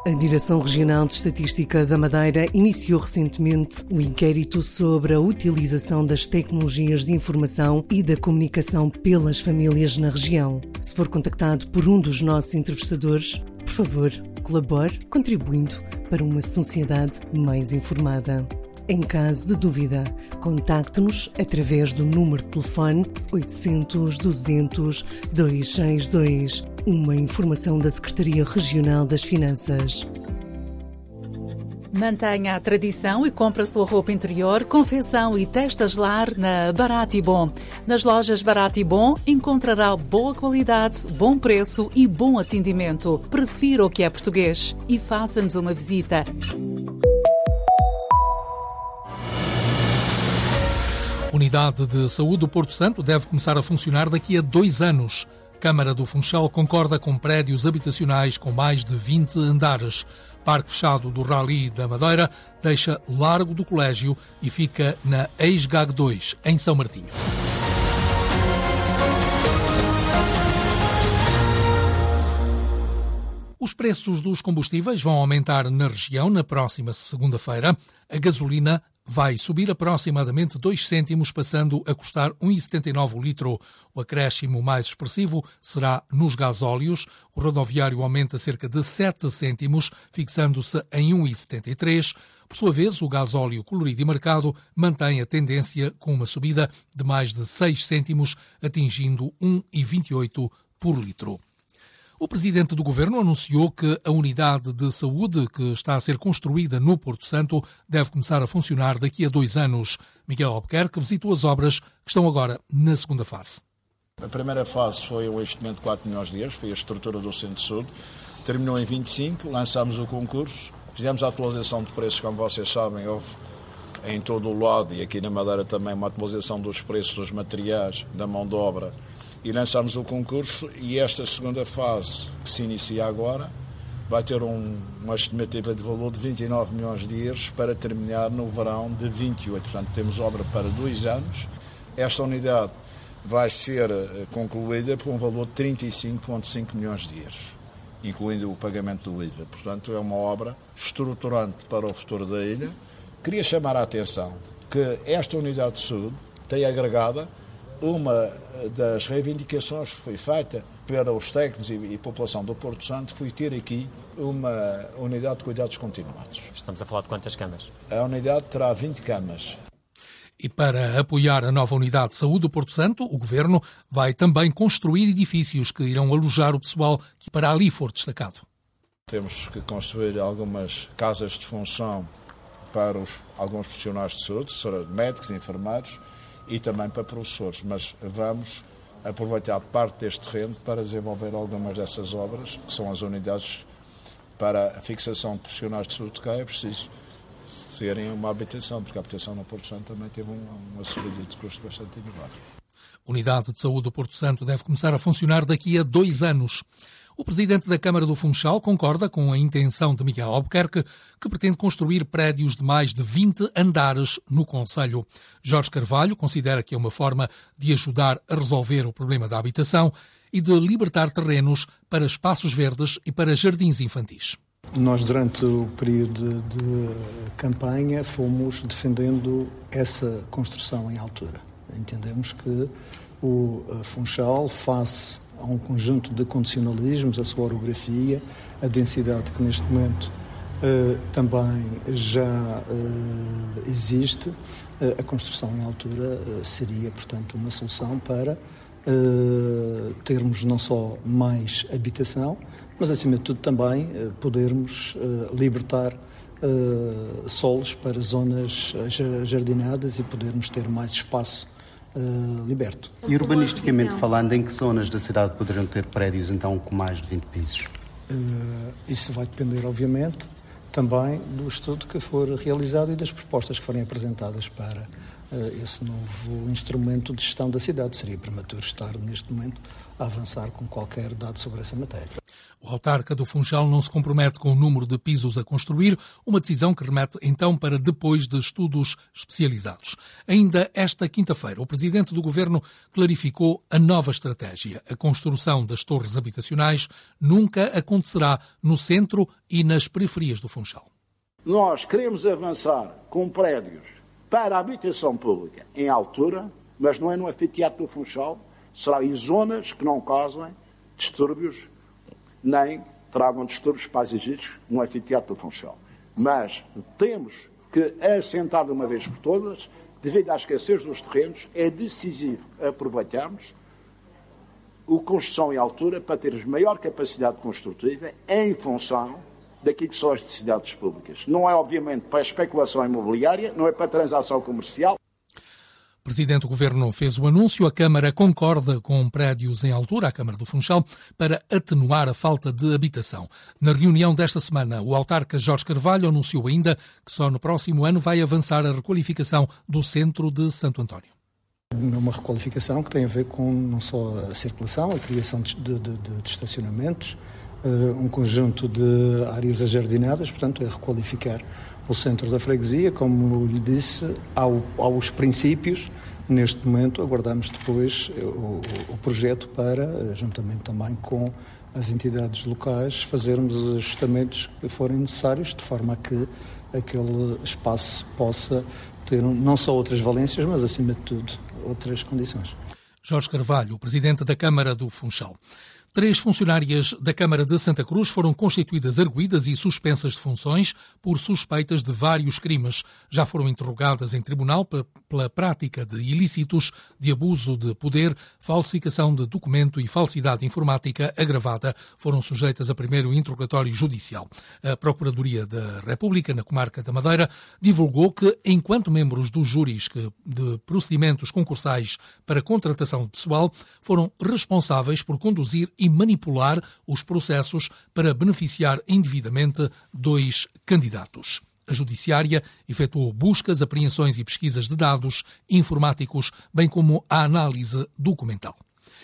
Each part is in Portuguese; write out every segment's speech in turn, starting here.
A Direção Regional de Estatística da Madeira iniciou recentemente o inquérito sobre a utilização das tecnologias de informação e da comunicação pelas famílias na região. Se for contactado por um dos nossos entrevistadores, por favor, colabore contribuindo para uma sociedade mais informada. Em caso de dúvida, contacte-nos através do número de telefone 800 200 262, uma informação da Secretaria Regional das Finanças. Mantenha a tradição e compre a sua roupa interior, confecção e testas lar na Barato e Bom. Nas lojas Barato e Bom encontrará boa qualidade, bom preço e bom atendimento. Prefira o que é português e faça-nos uma visita. Unidade de Saúde do Porto Santo deve começar a funcionar daqui a 2 anos. Câmara do Funchal concorda com prédios habitacionais com mais de 20 andares. Parque fechado do Rally da Madeira deixa Largo do Colégio e fica na ex-GAG 2, em São Martinho. Os preços dos combustíveis vão aumentar na região na próxima segunda-feira. A gasolina vai subir aproximadamente 2 cêntimos, passando a custar 1,79 o litro. O acréscimo mais expressivo será nos gasóleos. O rodoviário aumenta cerca de 7 cêntimos, fixando-se em 1,73. Por sua vez, o gasóleo colorido e marcado mantém a tendência com uma subida de mais de 6 cêntimos, atingindo 1,28 por litro. O presidente do Governo anunciou que a unidade de saúde que está a ser construída no Porto Santo deve começar a funcionar daqui a 2 anos. Miguel Albuquerque visitou as obras que estão agora na segunda fase. A primeira fase foi o investimento de 4 milhões de euros, foi a estrutura do Centro de Saúde. Terminou em 25, lançámos o concurso, fizemos a atualização de preços, como vocês sabem, houve em todo o lado e aqui na Madeira também uma atualização dos preços dos materiais, da mão de obra. E lançámos o concurso e esta segunda fase, que se inicia agora, vai ter uma estimativa de valor de 29 milhões de euros para terminar no verão de 28. Portanto, temos obra para 2 anos. Esta unidade vai ser concluída por um valor de 35,5 milhões de euros, incluindo o pagamento do IVA. Portanto, é uma obra estruturante para o futuro da ilha. Queria chamar a atenção que esta unidade de saúde tem agregada uma das reivindicações que foi feita pelos técnicos e população do Porto Santo foi ter aqui uma unidade de cuidados continuados. Estamos a falar de quantas camas? A unidade terá 20 camas. E para apoiar a nova unidade de saúde do Porto Santo, o Governo vai também construir edifícios que irão alojar o pessoal que para ali for destacado. Temos que construir algumas casas de função para alguns profissionais de saúde, médicos, enfermeiros, e também para professores, mas vamos aproveitar parte deste terreno para desenvolver algumas dessas obras, que são as unidades para a fixação de profissionais de saúde, que é preciso serem uma habitação, porque a habitação no Porto Santo também teve uma subida de custo bastante elevada. A Unidade de Saúde do Porto Santo deve começar a funcionar daqui a 2 anos. O presidente da Câmara do Funchal concorda com a intenção de Miguel Albuquerque, que pretende construir prédios de mais de 20 andares no concelho. Jorge Carvalho considera que é uma forma de ajudar a resolver o problema da habitação e de libertar terrenos para espaços verdes e para jardins infantis. Nós, durante o período de campanha, fomos defendendo essa construção em altura. Entendemos que o Funchal, face a um conjunto de condicionalismos, a sua orografia, a densidade que neste momento também já existe, a construção em altura seria, portanto, uma solução para termos não só mais habitação, mas, acima de tudo, também podermos libertar solos para zonas jardinadas e podermos ter mais espaço liberto. E urbanisticamente falando, em que zonas da cidade poderão ter prédios então com mais de 20 pisos? Isso vai depender, obviamente, também do estudo que for realizado e das propostas que forem apresentadas para esse novo instrumento de gestão da cidade. Seria prematuro estar, neste momento, a avançar com qualquer dado sobre essa matéria. O autarca do Funchal não se compromete com o número de pisos a construir, uma decisão que remete então para depois de estudos especializados. Ainda esta quinta-feira, o presidente do governo clarificou a nova estratégia. A construção das torres habitacionais nunca acontecerá no centro e nas periferias do Funchal. Nós queremos avançar com prédios para a habitação pública em altura, mas não é no anfiteatro do Funchal, será em zonas que não causem distúrbios, nem tragam distúrbios paisagísticos no anfiteatro do Funchal. Mas temos que assentar de uma vez por todas, devido à escassez dos terrenos, é decisivo aproveitarmos a construção em altura para termos maior capacidade construtiva em função daquilo que são as necessidades públicas. Não é, obviamente, para a especulação imobiliária, não é para a transação comercial. O Presidente do Governo fez o anúncio. A Câmara concorda com prédios em altura, a Câmara do Funchal, para atenuar a falta de habitação. Na reunião desta semana, o autarca Jorge Carvalho anunciou ainda que só no próximo ano vai avançar a requalificação do centro de Santo António. Uma requalificação que tem a ver com não só a circulação, a criação de estacionamentos, um conjunto de áreas ajardinadas, portanto é requalificar o centro da freguesia, como lhe disse, aos princípios. Neste momento aguardamos depois o projeto para, juntamente também com as entidades locais, fazermos os ajustamentos que forem necessários, de forma a que aquele espaço possa ter não só outras valências, mas acima de tudo outras condições. Jorge Carvalho, presidente da Câmara do Funchal. 3 funcionárias da Câmara de Santa Cruz foram constituídas arguidas e suspensas de funções por suspeitas de vários crimes. Já foram interrogadas em tribunal pela prática de ilícitos de abuso de poder, falsificação de documento e falsidade informática agravada. Foram sujeitas a primeiro interrogatório judicial. A Procuradoria da República, na comarca da Madeira, divulgou que, enquanto membros dos júris de procedimentos concursais para contratação de pessoal, foram responsáveis por conduzir e manipular os processos para beneficiar indevidamente 2 candidatos. A Judiciária efetuou buscas, apreensões e pesquisas de dados informáticos, bem como a análise documental.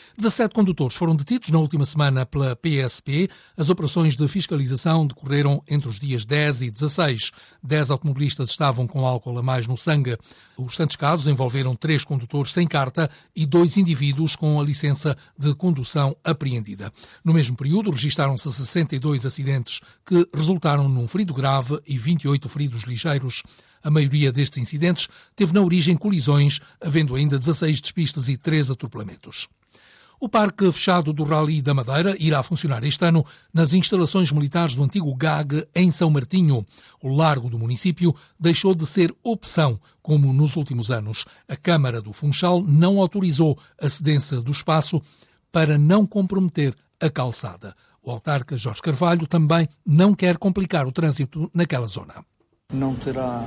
17 condutores foram detidos na última semana pela PSP. As operações de fiscalização decorreram entre os dias 10 e 16. 10 automobilistas estavam com álcool a mais no sangue. Os restantes casos envolveram 3 condutores sem carta e 2 indivíduos com a licença de condução apreendida. No mesmo período, registaram-se 62 acidentes que resultaram num ferido grave e 28 feridos ligeiros. A maioria destes incidentes teve na origem colisões, havendo ainda 16 despistes e 3 atropelamentos. O Parque Fechado do Rally da Madeira irá funcionar este ano nas instalações militares do antigo GAG em São Martinho. O largo do município deixou de ser opção, como nos últimos anos. A Câmara do Funchal não autorizou a cedência do espaço para não comprometer a calçada. O autarca Jorge Carvalho também não quer complicar o trânsito naquela zona. Não terá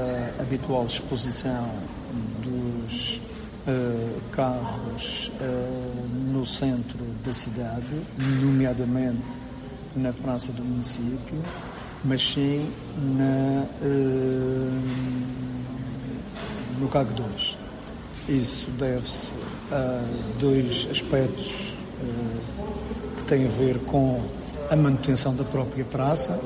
a habitual exposição dos carros no centro da cidade, nomeadamente na praça do município, mas sim no CAG 2. Isso deve-se a 2 aspectos que têm a ver com a manutenção da própria praça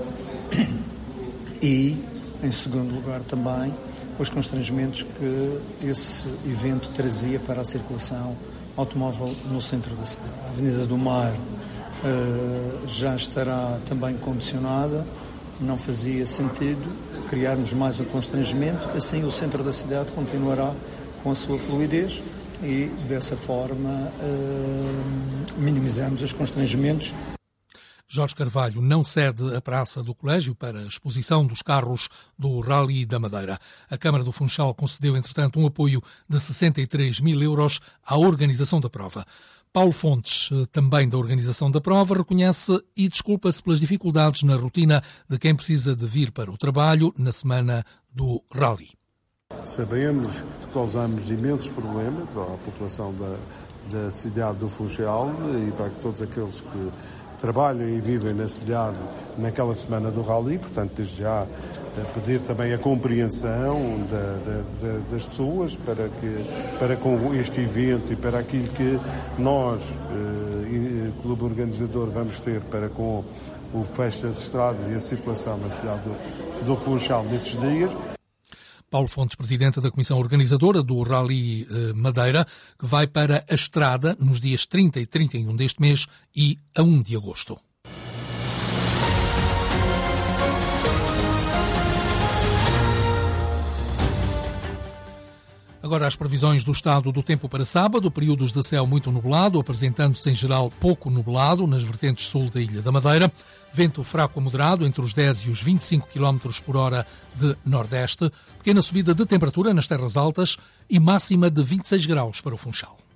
e, em segundo lugar, também os constrangimentos que esse evento trazia para a circulação automóvel no centro da cidade. A Avenida do Mar já estará também condicionada, não fazia sentido criarmos mais um constrangimento, assim o centro da cidade continuará com a sua fluidez e, dessa forma, minimizamos os constrangimentos. Jorge Carvalho não cede a Praça do Colégio para a exposição dos carros do Rally da Madeira. A Câmara do Funchal concedeu, entretanto, um apoio de 63 mil euros à organização da prova. Paulo Fontes, também da organização da prova, reconhece e desculpa-se pelas dificuldades na rotina de quem precisa de vir para o trabalho na semana do Rally. Sabemos que causamos imensos problemas à população da cidade do Funchal e para todos aqueles que trabalham e vivem na cidade naquela semana do Rally, portanto, desde já pedir também a compreensão das pessoas para com este evento e para aquilo que nós, clube organizador, vamos ter para com o fecho das estradas e a circulação na cidade do Funchal nesses dias. Paulo Fontes, presidente da comissão organizadora do Rally Madeira, que vai para a estrada nos dias 30 e 31 deste mês e a 1 de agosto. Agora as previsões do estado do tempo para sábado, períodos de céu muito nublado, apresentando-se em geral pouco nublado nas vertentes sul da Ilha da Madeira, vento fraco a moderado entre os 10 e os 25 km por hora de nordeste, pequena subida de temperatura nas terras altas e máxima de 26 graus para o Funchal.